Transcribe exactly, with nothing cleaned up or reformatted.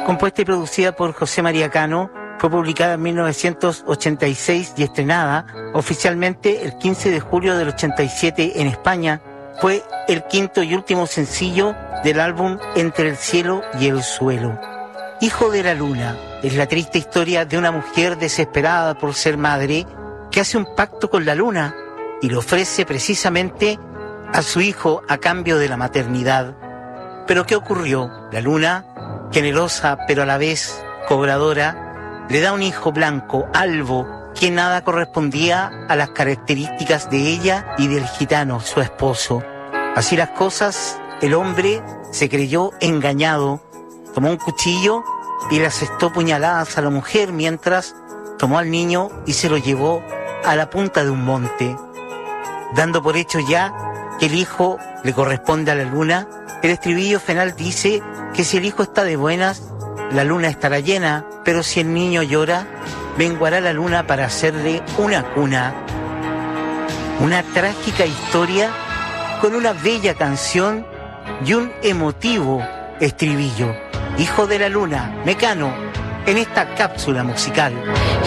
Compuesta y producida por José María Cano, fue publicada en mil novecientos ochenta y seis y estrenada oficialmente el quince de julio del ochenta y siete en España. Fue el quinto y último sencillo del álbum Entre el cielo y el suelo. Hijo de la luna es la triste historia de una mujer desesperada por ser madre que hace un pacto con la luna y le ofrece precisamente a su hijo a cambio de la maternidad. Pero ¿qué ocurrió? La luna, generosa pero a la vez cobradora, le da un hijo blanco, albo, que nada correspondía a las características de ella y del gitano, su esposo. Así las cosas, el hombre se creyó engañado, tomó un cuchillo y le asestó puñaladas a la mujer mientras tomó al niño y se lo llevó a la punta de un monte. Dando por hecho ya que el hijo le corresponde a la luna, el estribillo final dice que si el hijo está de buenas, la luna estará llena, pero si el niño llora, menguará la luna para hacerle una cuna. Una trágica historia con una bella canción y un emotivo estribillo. Hijo de la luna, Mecano, en esta cápsula musical.